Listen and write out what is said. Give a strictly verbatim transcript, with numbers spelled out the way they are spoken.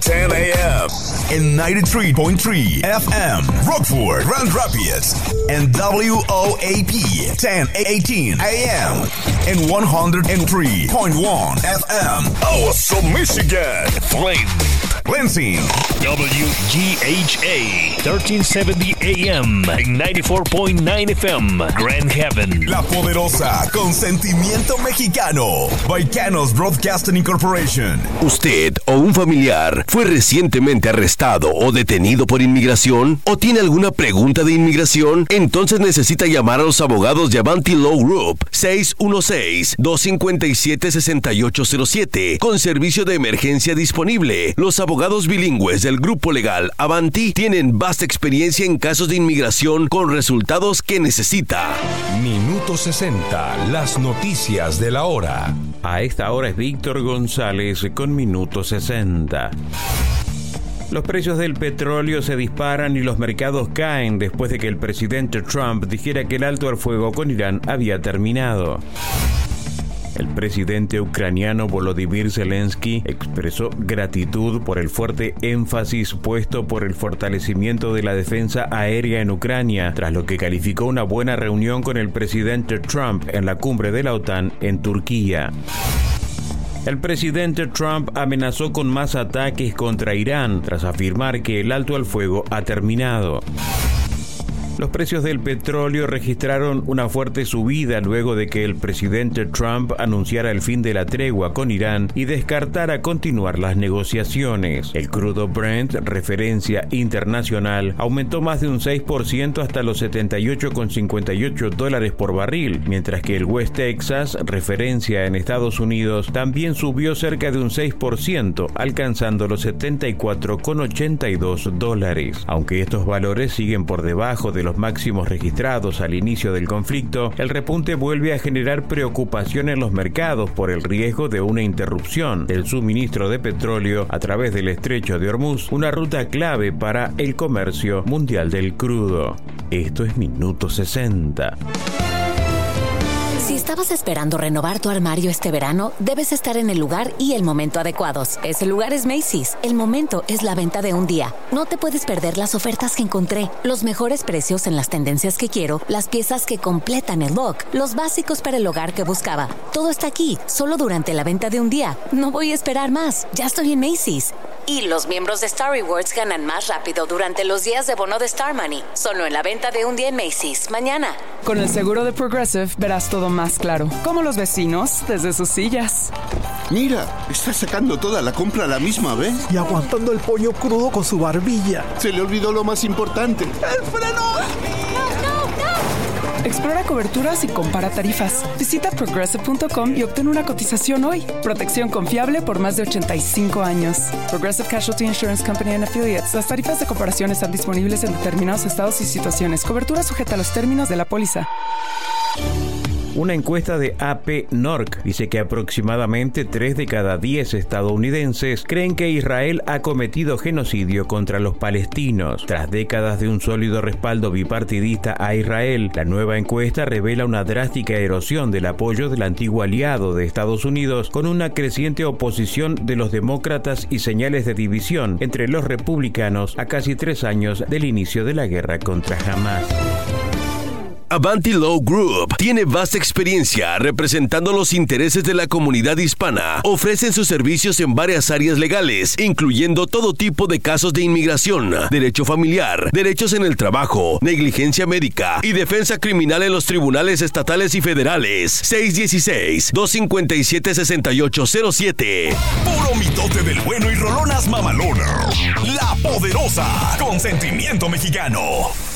ten a.m. in ninety-three point three F M, Rockford, Grand Rapids, and W O A P ten eighteen A M and one oh three point one F M, Awesome, Michigan, Flint, Lansing, W G H A thirteen seventy A M and ninety-four point nine F M, Grand Haven. La Poderosa, con sentimiento mexicano, Baicanos Broadcasting Incorporation. ¿Usted o un familiar fue recientemente arrestado o detenido por inmigración? ¿O tiene alguna pregunta de inmigración? Entonces necesita llamar a los abogados de Avanti Law Group seis uno seis, dos cinco siete, seis ocho cero siete con servicio de emergencia disponible. Los abogados bilingües del grupo legal Avanti tienen vasta experiencia en casos de inmigración con resultados que necesita. Minuto sesenta, las noticias de la hora. A esta hora es Víctor González con Minuto sesenta. Los precios del petróleo se disparan y los mercados caen después de que el presidente Trump dijera que el alto al fuego con Irán había terminado. El presidente ucraniano Volodymyr Zelensky expresó gratitud por el fuerte énfasis puesto por el fortalecimiento de la defensa aérea en Ucrania, tras lo que calificó una buena reunión con el presidente Trump en la cumbre de la OTAN en Turquía. El presidente Trump amenazó con más ataques contra Irán tras afirmar que el alto al fuego ha terminado. Los precios del petróleo registraron una fuerte subida luego de que el presidente Trump anunciara el fin de la tregua con Irán y descartara continuar las negociaciones. El crudo Brent, referencia internacional, aumentó más de un seis por ciento hasta los setenta y ocho con cincuenta y ocho dólares por barril, mientras que el West Texas, referencia en Estados Unidos, también subió cerca de un seis por ciento, alcanzando los setenta y cuatro con ochenta y dos dólares. Aunque estos valores siguen por debajo de los máximos registrados al inicio del conflicto, el repunte vuelve a generar preocupación en los mercados por el riesgo de una interrupción del suministro de petróleo a través del estrecho de Hormuz, una ruta clave para el comercio mundial del crudo. Esto es Minuto sesenta. Si estabas esperando renovar tu armario este verano, debes estar en el lugar y el momento adecuados. Ese lugar es Macy's. El momento es la venta de un día. No te puedes perder las ofertas que encontré, los mejores precios en las tendencias que quiero, las piezas que completan el look, los básicos para el hogar que buscaba. Todo está aquí, solo durante la venta de un día. No voy a esperar más. Ya estoy en Macy's. Y los miembros de Star Rewards ganan más rápido durante los días de bono de Star Money. Solo en la venta de un día en Macy's. Mañana. Con el seguro de Progressive verás todo más claro. Como los vecinos desde sus sillas. Mira, está sacando toda la compra a la misma vez. Y aguantando el pollo crudo con su barbilla. Se le olvidó lo más importante. ¡El freno! Explora coberturas y compara tarifas. Visita progressive punto com y obtén una cotización hoy. Protección confiable por más de ochenta y cinco años. Progressive Casualty Insurance Company and Affiliates. Las tarifas de comparación están disponibles en determinados estados y situaciones. Cobertura sujeta a los términos de la póliza. Una encuesta de A P Norc dice que aproximadamente tres de cada diez estadounidenses creen que Israel ha cometido genocidio contra los palestinos. Tras décadas de un sólido respaldo bipartidista a Israel, la nueva encuesta revela una drástica erosión del apoyo del antiguo aliado de Estados Unidos, con una creciente oposición de los demócratas y señales de división entre los republicanos a casi tres años del inicio de la guerra contra Hamas. Avanti Law Group tiene vasta experiencia representando los intereses de la comunidad hispana. Ofrecen sus servicios en varias áreas legales, incluyendo todo tipo de casos de inmigración, derecho familiar, derechos en el trabajo, negligencia médica y defensa criminal en los tribunales estatales y federales. seis uno seis, dos cinco siete, seis ocho cero siete. Puro mitote del bueno y rolonas mamalona. La Poderosa, con sentimiento mexicano.